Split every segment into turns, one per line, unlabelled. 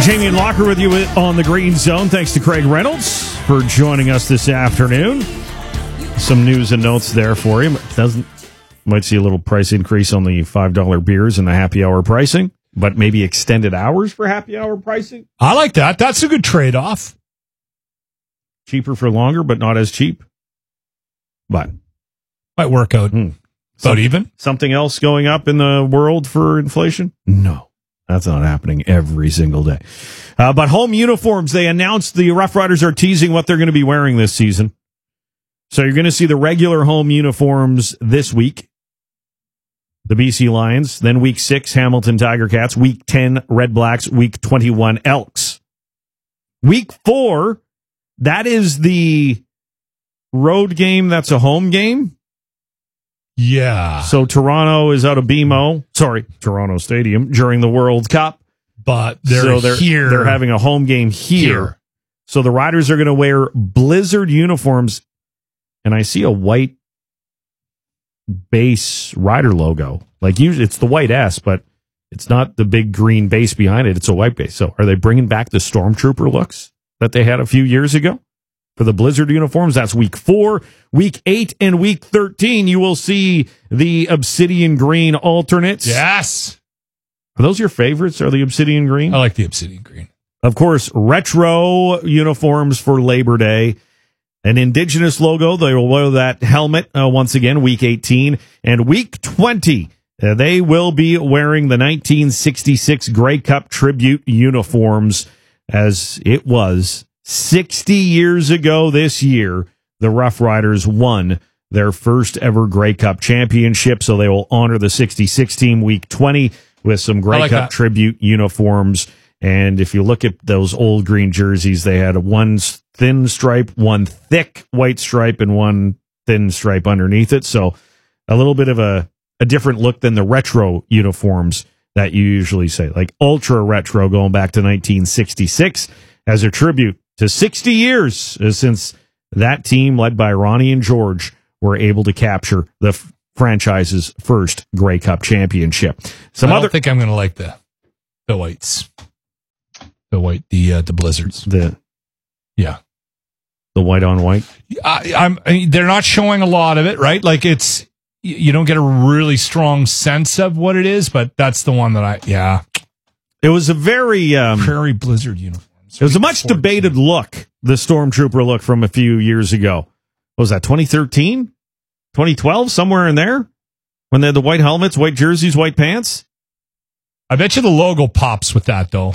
Jamie and Locker with you on the Green Zone. Thanks to Craig Reynolds for joining us this afternoon. Some news and notes there for you. Might see a little price increase on the $5 beers and the happy hour pricing, but maybe extended hours for happy hour pricing.
I like that. That's a good trade-off.
Cheaper for longer, but not as cheap. But
might work out. About even.
Something else going up in the world for inflation? No. That's not happening every single day. But home uniforms, they announced the Rough Riders are teasing what they're going to be wearing this season. So you're going to see the regular home uniforms this week. The BC Lions. Then week 6, Hamilton Tiger Cats. Week 10, Red Blacks. Week 21, Elks. Week 4, that is the road game. That's a home game.
Yeah.
So Toronto is out of Toronto Stadium during the World Cup.
But they're here.
They're having a home game here. So the Riders are going to wear Blizzard uniforms. And I see a white base Rider logo. Like usually it's the white S, but it's not the big green base behind it. It's a white base. So are they bringing back the Stormtrooper looks that they had a few years ago? For the Blizzard uniforms, that's week 4. Week 8 and week 13, you will see the Obsidian Green alternates.
Yes.
Are those your favorites? Are the Obsidian Green?
I like the Obsidian Green.
Of course, retro uniforms for Labor Day. An Indigenous logo. They will wear that helmet once again, week 18. And week 20, they will be wearing the 1966 Grey Cup tribute uniforms as it was 60 years ago this year, the Rough Riders won their first ever Grey Cup championship, so they will honor the 66 team week 20 with some Grey Cup tribute uniforms. And if you look at those old green jerseys, they had one thin stripe, one thick white stripe, and one thin stripe underneath it. So a little bit of a different look than the retro uniforms that you usually say, like ultra retro going back to 1966 as a tribute to 60 years since that team led by Ronnie and George were able to capture the franchise's first Grey Cup championship.
I don't think I'm going to like the whites. The Blizzards.
The white on white.
They're not showing a lot of it, right? Like you don't get a really strong sense of what it is, but that's the one that
It was a very
Prairie Blizzard uniform.
It was a much debated look, the Stormtrooper look from a few years ago. What was that, 2013? 2012? Somewhere in there? When they had the white helmets, white jerseys, white pants?
I bet you the logo pops with that, though.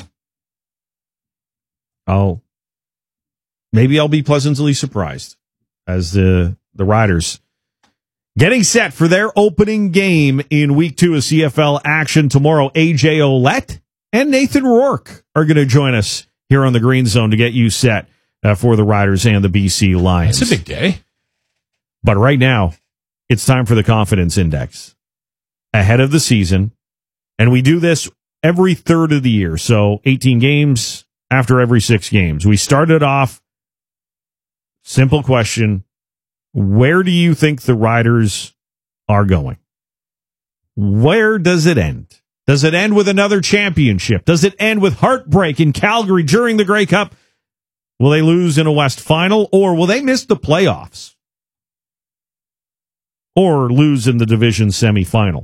Maybe I'll be pleasantly surprised as the Riders getting set for their opening game in week 2 of CFL action tomorrow. AJ Ouellette and Nathan Rourke are going to join us here on the Green Zone to get you set for the Riders and the BC Lions.
It's a big day.
But right now, it's time for the Confidence Index. Ahead of the season, and we do this every third of the year, so 18 games after every 6 games. We started off, simple question, where do you think the Riders are going? Where does it end? Does it end with another championship? Does it end with heartbreak in Calgary during the Grey Cup? Will they lose in a West Final, or will they miss the playoffs? Or lose in the division semifinal?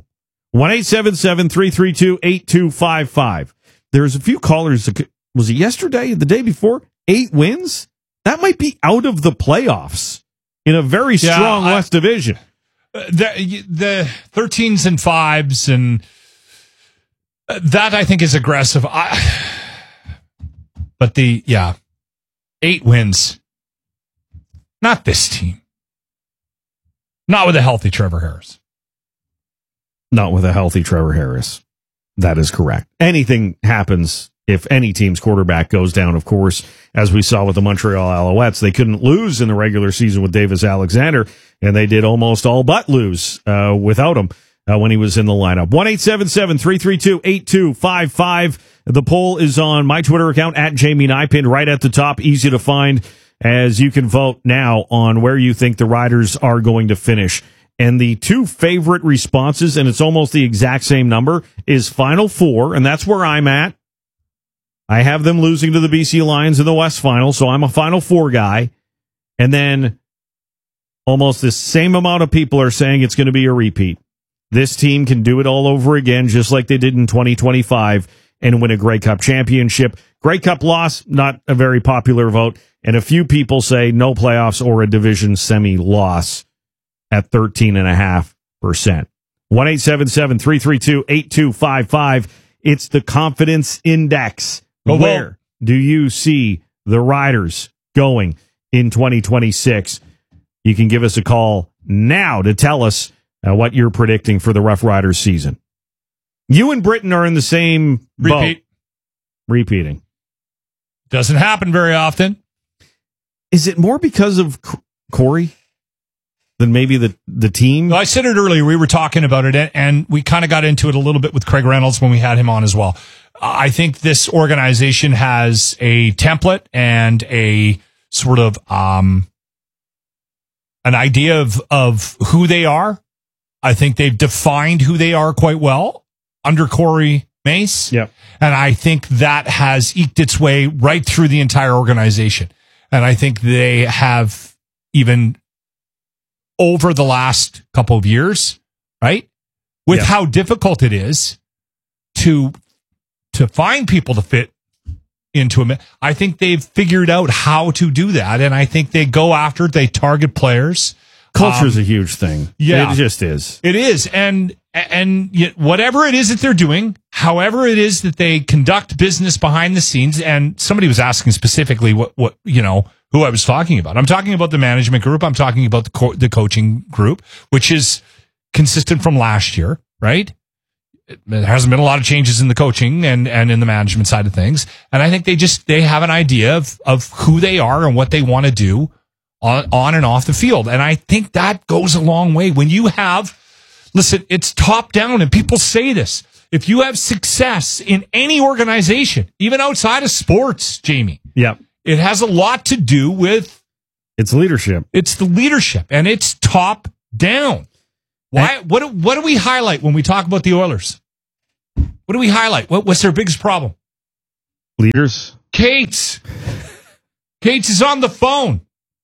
1-877-332-8255. There's a few callers. Was it yesterday, the day before? 8 wins? That might be out of the playoffs in a very strong West Division.
The 13s and 5s and that I think is aggressive. But 8 wins. Not this team. Not with a healthy Trevor Harris.
Not with a healthy Trevor Harris. That is correct. Anything happens if any team's quarterback goes down, of course, as we saw with the Montreal Alouettes. They couldn't lose in the regular season with Davis Alexander, and they did almost all but lose without him when he was in the lineup. 1-877-332-8255. The poll is on my Twitter account, at Jamie Nypind, right at the top. Easy to find, as you can vote now on where you think the Riders are going to finish. And the 2 favorite responses, and it's almost the exact same number, is Final Four, and that's where I'm at. I have them losing to the BC Lions in the West Final, so I'm a Final Four guy. And then almost the same amount of people are saying it's going to be a repeat. This team can do it all over again, just like they did in 2025, and win a Grey Cup championship. Grey Cup loss, not a very popular vote. And a few people say no playoffs or a division semi-loss at 13.5%. 1-877-332-8255. It's the confidence index. Where do you see the Riders going in 2026? You can give us a call now to tell us what you're predicting for the Rough Riders season. You and Britain are in the same boat. Repeating.
Doesn't happen very often.
Is it more because of Corey than maybe the team?
Well, I said it earlier. We were talking about it, and we kind of got into it a little bit with Craig Reynolds when we had him on as well. I think this organization has a template and a sort of an idea of who they are. I think they've defined who they are quite well under Corey Mace.
Yep.
And I think that has eked its way right through the entire organization. And I think they have, even over the last couple of years, right, with how difficult it is to find people to fit into a, I think they've figured out how to do that. And I think they go after it. They target players.
Culture is a huge thing.
Yeah.
It just is.
It is. And yet whatever it is that they're doing, however it is that they conduct business behind the scenes, and somebody was asking specifically what who I was talking about. I'm talking about the management group. I'm talking about the coaching group, which is consistent from last year, right? There hasn't been a lot of changes in the coaching and in the management side of things. And I think they have an idea of who they are and what they want to do on and off the field. And I think that goes a long way. When you have, listen, it's top down, and people say this. If you have success in any organization, even outside of sports, Jamie, it has a lot to do with
its leadership.
It's the leadership, and it's top down. Why? What do we highlight when we talk about the Oilers? What do we highlight? What's their biggest problem?
Leaders.
Cates is on the phone.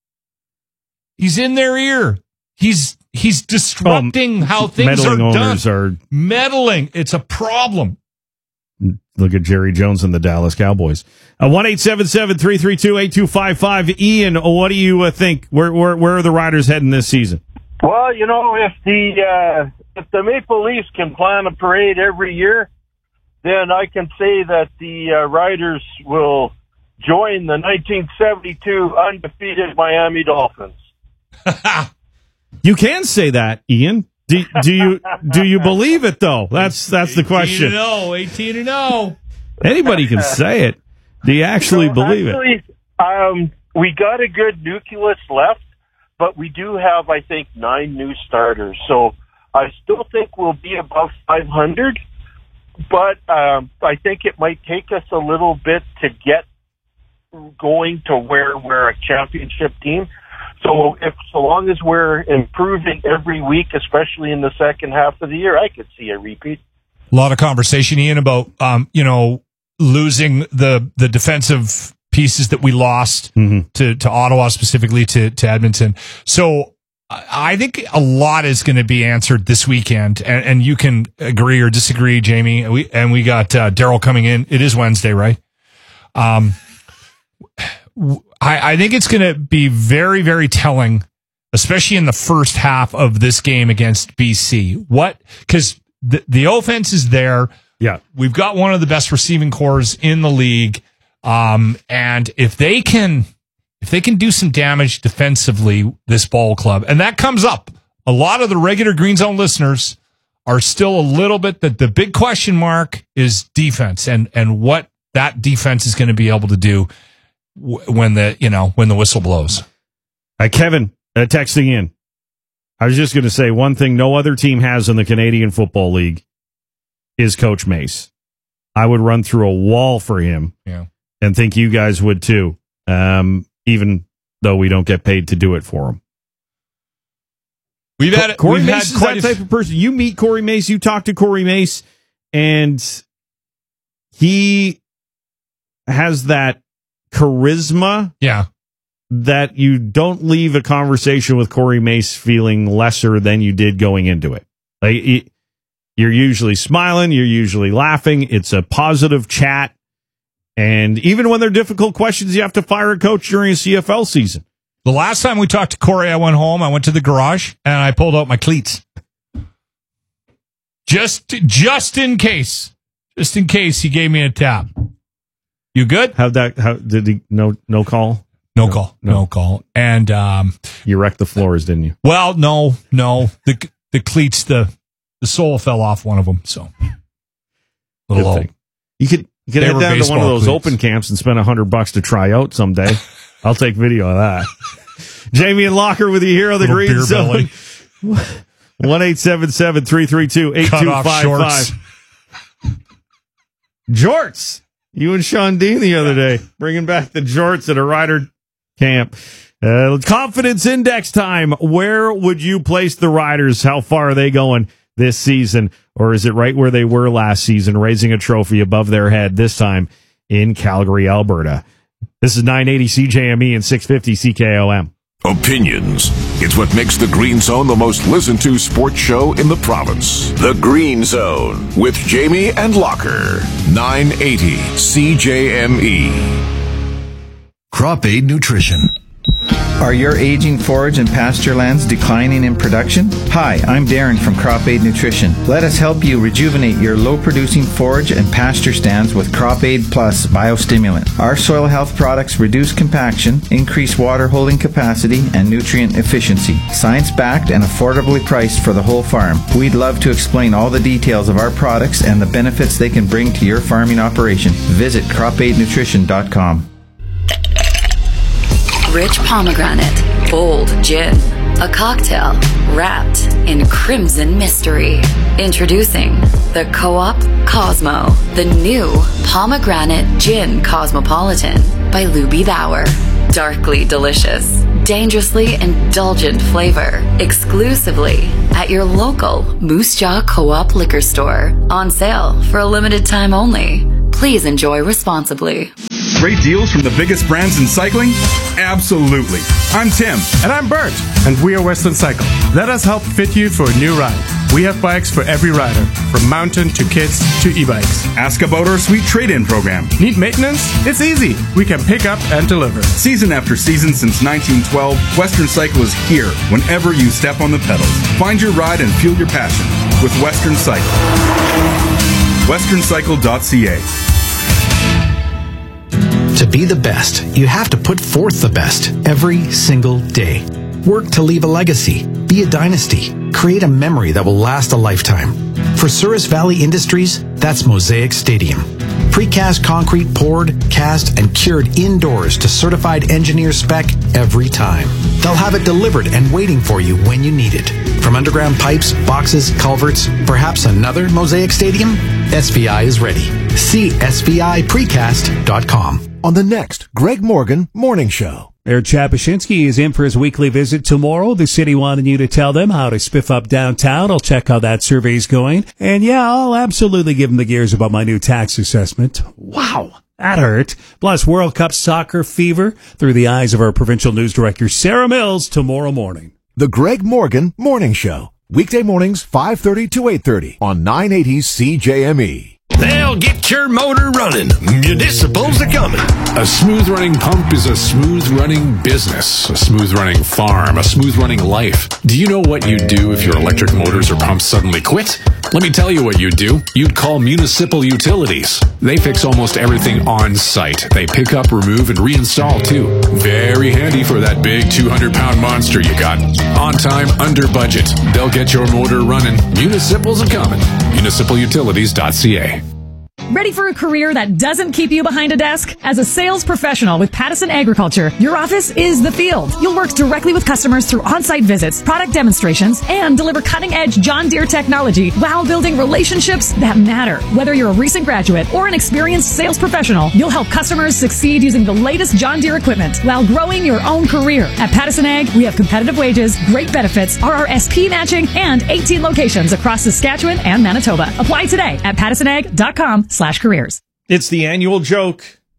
He's in their ear. He's disrupting how things are done. Meddling. It's a problem.
Look at Jerry Jones and the Dallas Cowboys. 1-877-332-8255. Ian, what do you think? Where are the Riders heading this season?
Well, if the Maple Leafs can plan a parade every year, then I can say that the Riders will join the 1972 undefeated Miami Dolphins.
You can say that, Ian. Do you believe it though? That's the question.
18-0.
Anybody can say it. Do you actually believe it?
We got a good nucleus left, but we do have, I think, 9 new starters. So I still think we'll be above 500, but I think it might take us a little bit to get going to where we're a championship team. So long as we're improving every week, especially in the second half of the year, I could see a repeat.
A lot of conversation, Ian, about losing the defensive pieces that we lost to Ottawa, specifically to Edmonton. So I think a lot is going to be answered this weekend, and you can agree or disagree, Jamie. We got Daryl coming in. It is Wednesday, right? I think it's going to be very, very telling, especially in the first half of this game against BC. Because the offense is there.
Yeah.
We've got one of the best receiving cores in the league. And if they can do some damage defensively, this ball club, and that comes up, a lot of the regular Green Zone listeners are still a little bit, the big question mark is defense and what that defense is going to be able to do when the whistle blows.
Kevin, texting in. I was just going to say one thing no other team has in the Canadian Football League is Coach Mace. I would run through a wall for him.
Yeah.
And think you guys would too, even though we don't get paid to do it for him. Corey Mace is that type of person. You meet Corey Mace, you talk to Corey Mace, and he has that charisma.
Yeah.
That you don't leave a conversation with Corey Mace feeling lesser than you did going into it. Like, you're usually smiling, you're usually laughing. It's a positive chat. And even when they're difficult questions, you have to fire a coach during a CFL season.
The last time we talked to Corey, I went home, I went to the garage, and I pulled out my cleats. Just in case. Just in case he gave me a tap. You good?
How did he no call?
No call. And
you wrecked the floors, didn't you?
Well, no. The cleats, the sole fell off one of them, so a little low.
You could head down to one of those open camps and spend $100 to try out someday. I'll take video of that. Jamie and Locker with you here on the Green Zone. 1-877-332-8255. Jorts. You and Sean Dean the other day, bringing back the jorts at a Rider camp. Confidence index time. Where would you place the Riders? How far are they going this season? Or is it right where they were last season, raising a trophy above their head, this time in Calgary, Alberta? This is 980 CJME and 650 CKOM.
Opinions. It's what makes the Green Zone the most listened to sports show in the province. The Green Zone with Jamie and Locker. 980 CJME.
Crop Aid Nutrition.
Are your aging forage and pasture lands declining in production? Hi, I'm Darren from Crop Aid Nutrition. Let us help you rejuvenate your low-producing forage and pasture stands with Crop Aid Plus Biostimulant. Our soil health products reduce compaction, increase water holding capacity, and nutrient efficiency. Science-backed and affordably priced for the whole farm. We'd love to explain all the details of our products and the benefits they can bring to your farming operation. Visit cropaidnutrition.com.
Rich pomegranate, bold gin, a cocktail wrapped in crimson mystery. Introducing the Co-op Cosmo, the new pomegranate gin cosmopolitan by Lou B. Bauer. Darkly delicious, dangerously indulgent flavor, exclusively at your local Moose Jaw Co-op liquor store. On sale for a limited time only. Please enjoy responsibly.
Great deals from the biggest brands in cycling? Absolutely. I'm Tim.
And I'm Bert. And we are Western Cycle. Let us help fit you for a new ride. We have bikes for every rider, from mountain to kids to e-bikes.
Ask about our sweet trade-in program.
Need maintenance? It's easy. We can pick up and deliver.
Season after season since 1912, Western Cycle is here whenever you step on the pedals. Find your ride and fuel your passion with Western Cycle. westerncycle.ca.
To be the best, you have to put forth the best every single day. Work to leave a legacy, be a dynasty, create a memory that will last a lifetime. For Souris Valley Industries, that's Mosaic Stadium. Precast concrete poured, cast, and cured indoors to certified engineer spec every time. They'll have it delivered and waiting for you when you need it. From underground pipes, boxes, culverts, perhaps another Mosaic Stadium? SVI is ready. See SVIPrecast.com.
On the next Greg Morgan Morning Show.
Mayor Chad Pashinsky is in for his weekly visit tomorrow. The city wanted you to tell them how to spiff up downtown. I'll check how that survey's going. And yeah, I'll absolutely give him the gears about my new tax assessment. Wow, that hurt. Plus World Cup soccer fever through the eyes of our provincial news director, Sarah Mills, tomorrow morning.
The Greg Morgan Morning Show. Weekday mornings, 5:30 to 8:30 on 980 CJME.
They'll get your motor running. Municipals are coming.
A smooth-running pump is a smooth-running business, a smooth-running farm, a smooth-running life. Do you know what you'd do if your electric motors or pumps suddenly quit? Let me tell you what you'd do. You'd call Municipal Utilities. They fix almost everything on site. They pick up, remove, and reinstall, too. Very handy for that big 200-pound monster you got. On time, under budget. They'll get your motor running. Municipals are coming. MunicipalUtilities.ca.
Ready for a career that doesn't keep you behind a desk? As a sales professional with Pattison Agriculture, your office is the field. You'll work directly with customers through on-site visits, product demonstrations, and deliver cutting-edge John Deere technology while building relationships that matter. Whether you're a recent graduate or an experienced sales professional, you'll help customers succeed using the latest John Deere equipment while growing your own career. At Pattison Ag, we have competitive wages, great benefits, RRSP matching, and 18 locations across Saskatchewan and Manitoba. Apply today at pattisonag.com/careers.
It's the annual joke.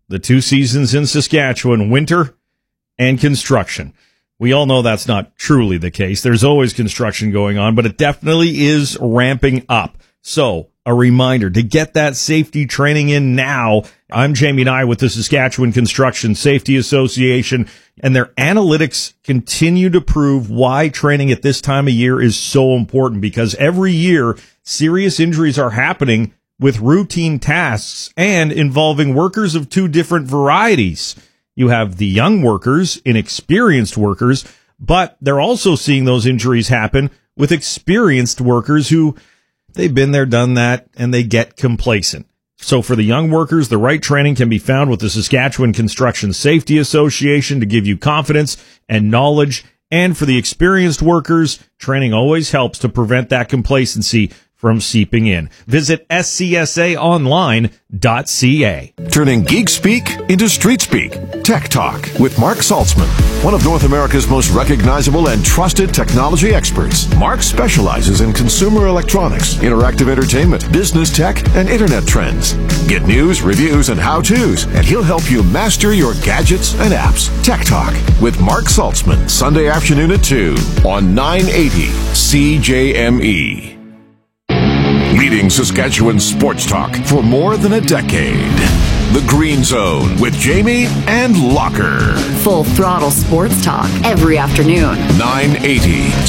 the two seasons in Saskatchewan, winter and construction. We all know that's not truly the case. There's always construction going on, but it definitely is ramping up. So, a reminder to get that safety training in now. I'm Jamie Nye with the Saskatchewan Construction Safety Association, and their analytics continue to prove why training at this time of year is so important, because every year serious injuries are happening with routine tasks and involving workers of two different varieties. You have the young workers, inexperienced workers, but they're also seeing those injuries happen with experienced workers who they've been there, done that, and they get complacent. So for the young workers, the right training can be found with the Saskatchewan Construction Safety Association to give you confidence and knowledge. And for the experienced workers, training always helps to prevent that complacency from seeping in. Visit scsaonline.ca.
Turning geek speak into street speak. Tech Talk with Mark Saltzman, one of North America's most recognizable and trusted technology experts. Mark specializes in consumer electronics, interactive entertainment, business tech, and internet trends. Get news, reviews, and how-tos, and he'll help you master your gadgets and apps. Tech Talk with Mark Saltzman, Sunday afternoon at 2 on 980 CJME. Leading Saskatchewan sports talk for more than a decade. The Green Zone with Jamie and Locker.
Full throttle sports talk every afternoon.
980